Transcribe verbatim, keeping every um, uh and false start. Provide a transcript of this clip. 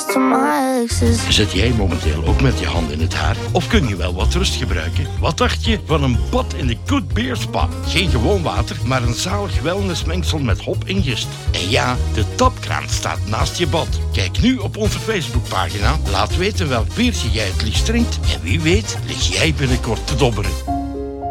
promise to my exes. Zit jij momenteel ook met je hand in het haar? Of kun je wel wat rust gebruiken? Wat dacht je van een bad in de Good Beer Spa? Geen gewoon water, maar een zalig wellnessmengsel met hop en gist. En ja, de tapkraan staat naast je bad. Kijk nu op onze Facebookpagina. Laat weten welk biertje jij het liefst drinkt. En wie weet, lig jij binnenkort te dobberen.